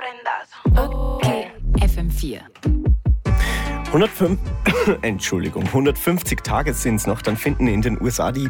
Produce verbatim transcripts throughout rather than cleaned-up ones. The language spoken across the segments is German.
prendazo. Okay, F M vier. hundertfünf, Entschuldigung, hundertfünfzig Tage sind es noch, dann finden in den U S A die,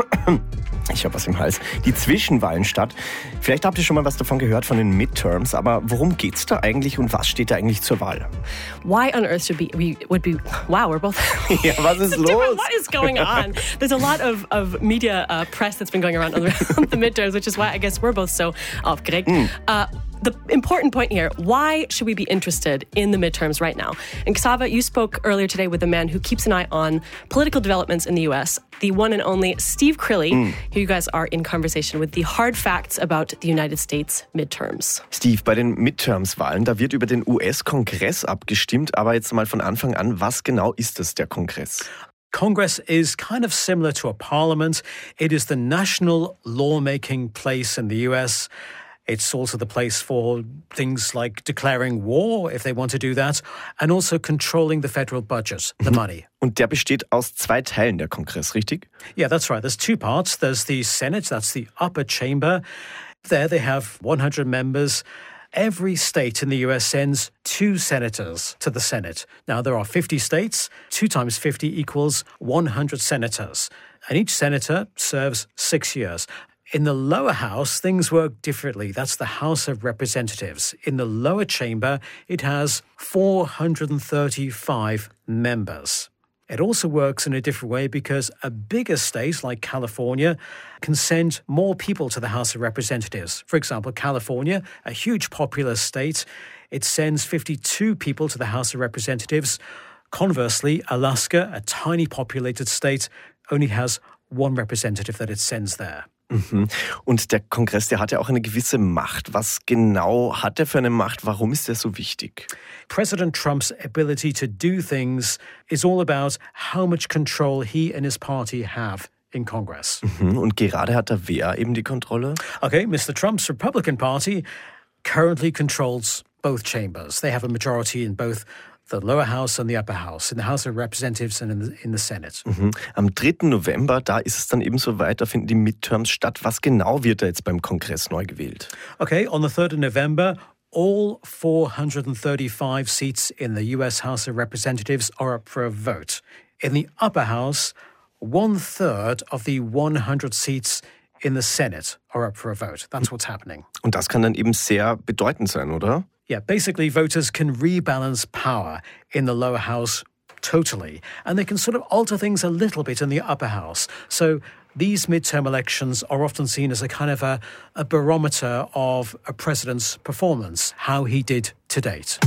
ich habe was im Hals, die Zwischenwahlen statt. Vielleicht habt ihr schon mal was davon gehört, von den Midterms, aber worum geht's da eigentlich und was steht da eigentlich zur Wahl? Why on earth should be, we would be, wow, we're both... Ja, was ist los? What is going on? There's a lot of, of media uh, press that's been going around on the, on the midterms, which is why I guess we're both so aufgeregt. Mm. Uh, The important point here, why should we be interested in the midterms right now? And Ksava, you spoke earlier today with a man who keeps an eye on political developments in the U S, the one and only Steve Crilly, mm. who you guys are in conversation with the hard facts about the United States midterms. Steve, bei den Midterms-Wahlen, da wird über den U S-Kongress abgestimmt, aber jetzt mal von Anfang an, was genau ist es, der Kongress? Congress is kind of similar to a parliament. It is the national lawmaking place in the U S. It's also the place for things like declaring war, if they want to do that, and also controlling the federal budget, the money. Und der besteht aus zwei Teilen, der Kongress, richtig? Yeah, that's right. There's two parts. There's the Senate, that's the upper chamber. There they have one hundred members. Every state in the U S sends two senators to the Senate. Now, there are fifty states. Two times fifty equals one hundred senators. And each senator serves six years. In the lower house, things work differently. That's the House of Representatives. In the lower chamber, it has four hundred thirty-five members. It also works in a different way because a bigger state like California can send more people to the House of Representatives. For example, California, a huge populous state, it sends fifty-two people to the House of Representatives. Conversely, Alaska, a tiny populated state, only has one representative that it sends there. Mhm. Und der Kongress, der hat ja auch eine gewisse Macht. Was genau hat er für eine Macht? Warum ist er so wichtig? President Trump's ability to do things is all about how much control he and his party have in Congress. Mhm. Und gerade hat da wer eben die Kontrolle? Okay, Mister Trump's Republican Party currently controls both chambers. They have a majority in both the lower house and the upper house, in the House of Representatives and in the, in the Senate. Mhm. Am dritten November, da ist es dann eben so weit, da finden die Midterms statt. Was genau wird da jetzt beim Kongress neu gewählt? Okay, on the third of November, all four hundred thirty-five seats in the U S House of Representatives are up for a vote. In the upper house, one third of the one hundred seats in the Senate are up for a vote. That's what's happening. Und das kann dann eben sehr bedeutend sein, oder? Yeah, basically voters can rebalance power in the lower house totally, and they can sort of alter things a little bit in the upper house. So these midterm elections are often seen as a kind of a, a barometer of a president's performance, how he did to date.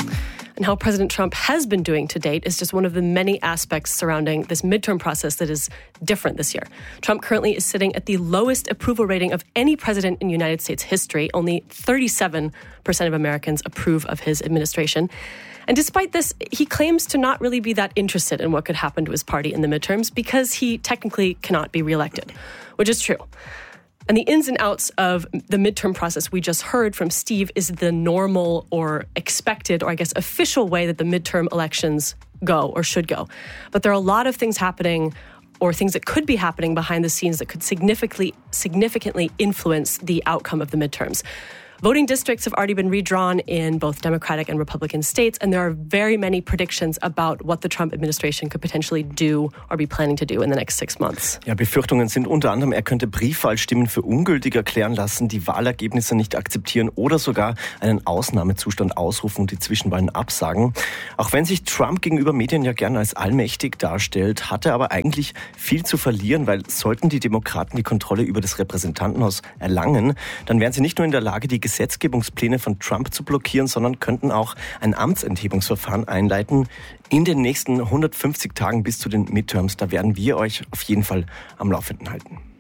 And how President Trump has been doing to date is just one of the many aspects surrounding this midterm process that is different this year. Trump currently is sitting at the lowest approval rating of any president in United States history. Only thirty-seven percent of Americans approve of his administration. And despite this, he claims to not really be that interested in what could happen to his party in the midterms because he technically cannot be reelected, which is true. And the ins and outs of the midterm process we just heard from Steve is the normal or expected, or I guess official way that the midterm elections go or should go. But there are a lot of things happening or things that could be happening behind the scenes that could significantly, significantly influence the outcome of the midterms. Voting districts have already been redrawn in both Democratic and Republican states, and there are very many predictions about what the Trump administration could potentially do or be planning to do in the next six months. Ja, Befürchtungen sind unter anderem, er könnte Briefwahlstimmen für ungültig erklären lassen, die Wahlergebnisse nicht akzeptieren oder sogar einen Ausnahmezustand ausrufen und die Zwischenwahlen absagen. Auch wenn sich Trump gegenüber Medien ja gerne als allmächtig darstellt, hat er aber eigentlich viel zu verlieren, weil sollten die Demokraten die Kontrolle über das Repräsentantenhaus erlangen, dann wären sie nicht nur in der Lage, die Gesetzgebungspläne von Trump zu blockieren, sondern könnten auch ein Amtsenthebungsverfahren einleiten. In den nächsten hundertfünfzig Tagen bis zu den Midterms, da werden wir euch auf jeden Fall am Laufenden halten.